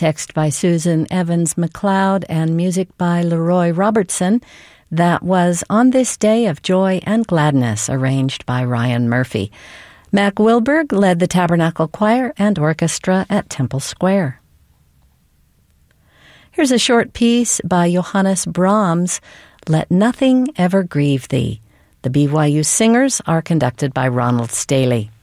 Text by Susan Evans McLeod and music by Leroy Robertson. That was On This Day of Joy and Gladness, arranged by Ryan Murphy. Mac Wilberg led the Tabernacle Choir and Orchestra at Temple Square. Here's a short piece by Johannes Brahms, Let Nothing Ever Grieve Thee. The BYU Singers are conducted by Ronald Staley.